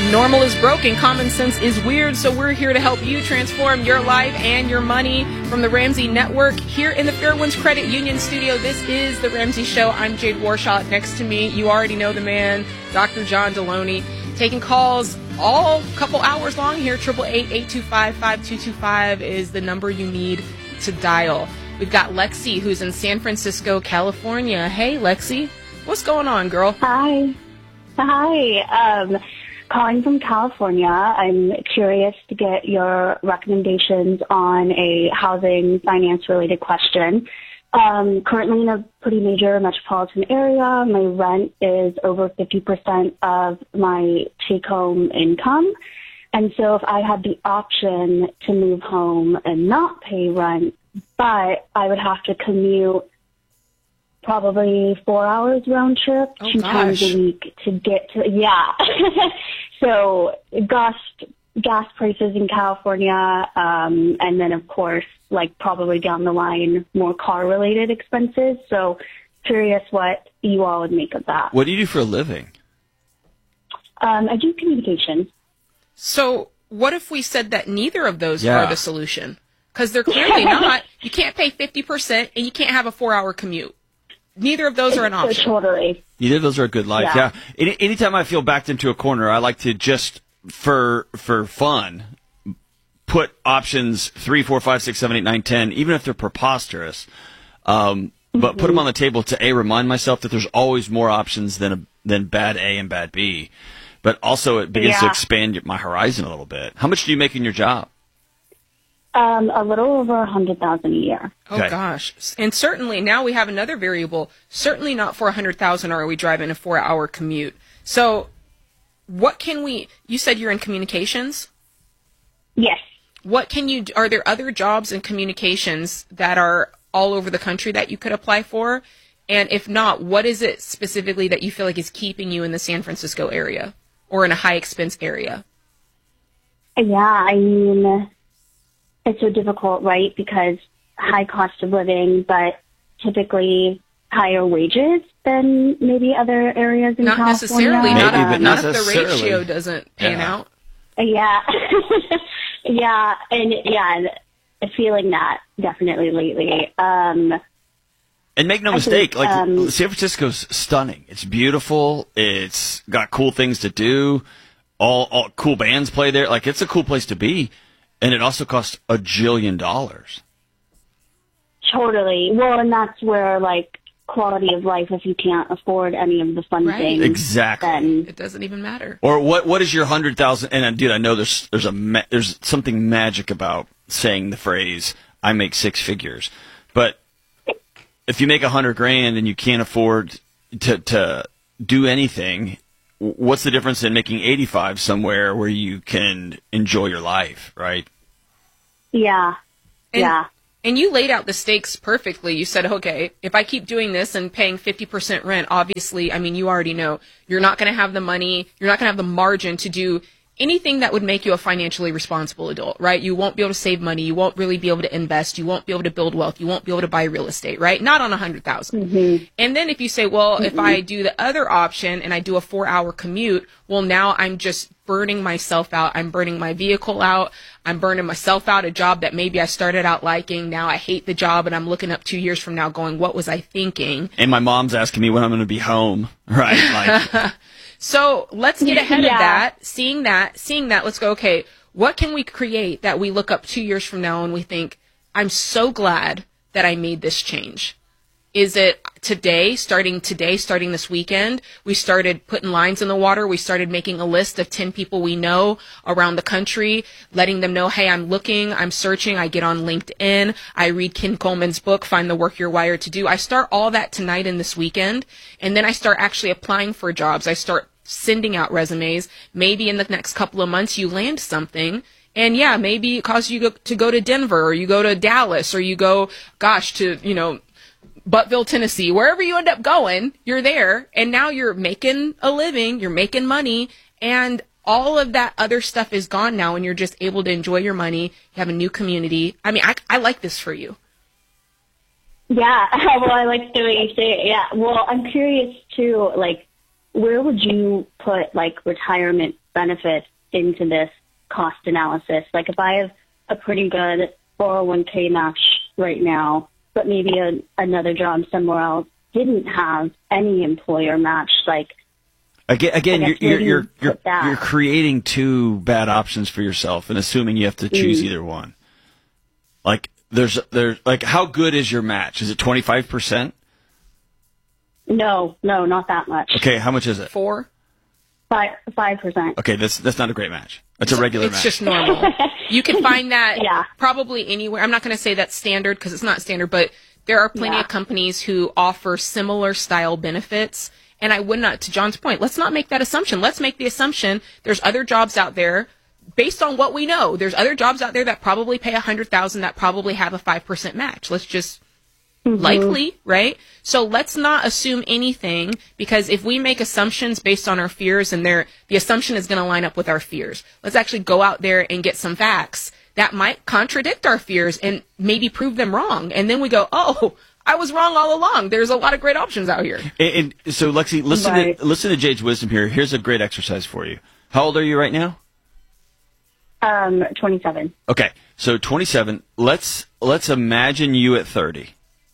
Normal is broken, common sense is weird, so we're here to help you transform your life and your money. From the Ramsey Network, here in the Fairwinds Credit Union studio, this is The Ramsey Show. I'm Jade Warshaw. Next to me, you already know the man, Dr. John Deloney, taking calls all couple hours long here. 888-825-5225 is the number you need to dial. We've got Lexi, who's in San Francisco, California. Hey, Lexi. What's going on, girl? Hi. Calling from California. I'm curious to get your recommendations on a housing finance-related question. Currently in a pretty major metropolitan area, my rent is over 50% of my take-home income. And so if I had the option to move home and not pay rent, but I would have to commute probably 4 hours round trip, two times a week to get to, So gas prices in California, and then of course, like probably down the line, more car related expenses. So curious what you all would make of that. What do you do for a living? I do communications. So what if we said that neither of those are the solution? Because they're clearly not. You can't pay 50% and you can't have a 4-hour commute. Neither of those are an option. Totally. Neither of those are a good life. Yeah. Anytime I feel backed into a corner, I like to just, for fun, put options 3, 4, 5, 6, 7, 8, 9, 10, even if they're preposterous, but put them on the table to, remind myself that there's always more options than bad A and bad B. But also it begins to expand my horizon a little bit. How much do you make in your job? A little over $100,000 a year. Oh, gosh. And certainly now we have another variable. Certainly not for $100,000 are we driving a 4-hour commute. So what can you said you're in communications? Yes. Are there other jobs in communications that are all over the country that you could apply for? And if not, what is it specifically that you feel like is keeping you in the San Francisco area or in a high expense area? Yeah, I mean, it's so difficult, right? Because high cost of living, but typically higher wages than maybe other areas in California. Necessarily, but not if the ratio doesn't pan out. Yeah. And feeling that definitely lately. And make no mistake, San Francisco's stunning. It's beautiful. It's got cool things to do. All cool bands play there. Like, it's a cool place to be. And it also costs $1 jillion. Totally. Well, and that's where, quality of life, if you can't afford any of the fun things. Exactly. Then it doesn't even matter. Or what is your 100,000? And dude, I know there's something magic about saying the phrase, I make 6 figures. But if you make $100,000 and you can't afford to do anything, what's the difference in making 85 somewhere where you can enjoy your life, right? Yeah. And you laid out the stakes perfectly. You said, okay, if I keep doing this and paying 50% rent, obviously, I mean, you already know you're not going to have the money, you're not going to have the margin to do anything that would make you a financially responsible adult, right? You won't be able to save money. You won't really be able to invest. You won't be able to build wealth. You won't be able to buy real estate, right? Not on 100,000. And then if you say, well, if I do the other option and I do a 4-hour commute, well, now I'm just burning myself out. I'm burning my vehicle out. I'm burning myself out. A job that maybe I started out liking. Now I hate the job and I'm looking up 2 years from now going, what was I thinking? And my mom's asking me when I'm going to be home, right? So let's get ahead of that. Seeing that, let's go, okay, what can we create that we look up 2 years from now and we think, I'm so glad that I made this change? Is it starting this weekend, we started putting lines in the water. We started making a list of 10 people we know around the country, letting them know, hey, I'm looking, I'm searching. I get on LinkedIn. I read Ken Coleman's book, Find the Work You're Wired to Do. I start all that tonight and this weekend. And then I start actually applying for jobs. I start sending out resumes. Maybe in the next couple of months you land something. And maybe it causes you to go to Denver, or you go to Dallas, or you go, to, Buttville, Tennessee, wherever you end up going, you're there. And now you're making a living, you're making money, and all of that other stuff is gone now, and you're just able to enjoy your money. You have a new community. I mean, I like this for you. Yeah, well, I like the way you say it. Yeah, well, I'm curious too, where would you put retirement benefits into this cost analysis. Like if I have a pretty good 401k match right now, but maybe another job somewhere else didn't have any employer match, like again you're creating two bad options for yourself and assuming you have to choose either one. Like there's like, how good is your match? Is it 25%? No, not that much. Okay, how much is it? 5%. Okay, that's not a great match. That's a regular match. It's just normal. You can find that probably anywhere. I'm not going to say that's standard because it's not standard, but there are plenty of companies who offer similar style benefits. And I would not, to John's point, let's not make that assumption. Let's make the assumption there's other jobs out there based on what we know. There's other jobs out there that probably pay $100,000 that probably have a 5% match. Let's just likely, right? So let's not assume anything, because if we make assumptions based on our fears and the assumption is going to line up with our fears, let's actually go out there and get some facts that might contradict our fears and maybe prove them wrong. And then we go, oh, I was wrong all along. There's a lot of great options out here. And so, Lexi, listen to Jade's wisdom here. Here's a great exercise for you. How old are you right now? 27. Okay, so 27. Let's imagine you at 30.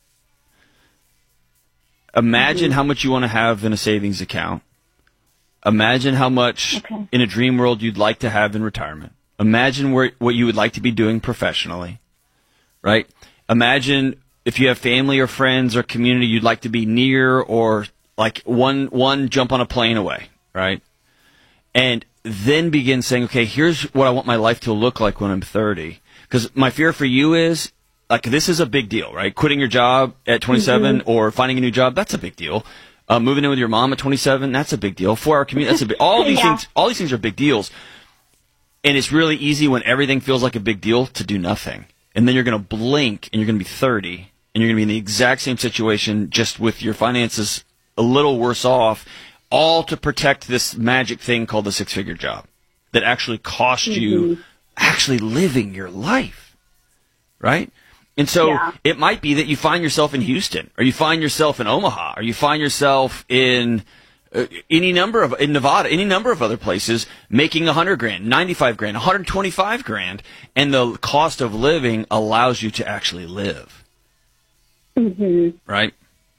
Imagine how much you want to have in a savings account. Imagine how much in a dream world you'd like to have in retirement. Imagine what you would like to be doing professionally, right? Imagine if you have family or friends or community you'd like to be near, or like one jump on a plane away, right? And then begin saying, okay, here's what I want my life to look like when I'm 30. Because my fear for you is, like, this is a big deal, right? Quitting your job at 27 or finding a new job, that's a big deal. Moving in with your mom at 27, that's a big deal. For our community, that's a big. All these things are big deals. And it's really easy when everything feels like a big deal to do nothing. And then you're going to blink and you're going to be 30 and you're going to be in the exact same situation, just with your finances a little worse off, all to protect this magic thing called the six-figure job that actually cost you actually living your life, right? And so it might be that you find yourself in Houston, or you find yourself in Omaha, or you find yourself in in Nevada, any number of other places, making $100,000, $95,000, $125,000, and the cost of living allows you to actually live. Right?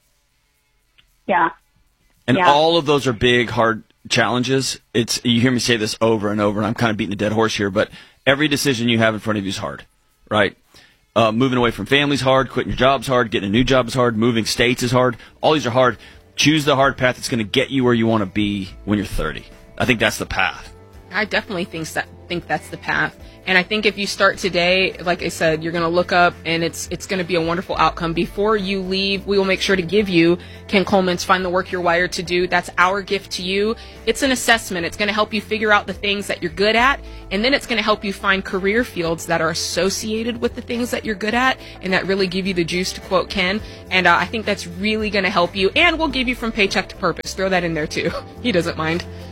Yeah. And all of those are big, hard challenges. You hear me say this over and over, and I'm kind of beating a dead horse here, but every decision you have in front of you is hard, right? Moving away from family is hard, quitting your job is hard, getting a new job is hard, moving states is hard. All these are hard. Choose the hard path that's going to get you where you want to be when you're 30. I think that's the path. I definitely think that's the path. And I think if you start today, like I said, you're going to look up and it's going to be a wonderful outcome. Before you leave, we will make sure to give you Ken Coleman's Find the Work You're Wired to Do. That's our gift to you. It's an assessment. It's going to help you figure out the things that you're good at. And then it's going to help you find career fields that are associated with the things that you're good at and that really give you the juice, to quote Ken. And I think that's really going to help you. And we'll give you From Paycheck to Purpose. Throw that in there too. He doesn't mind.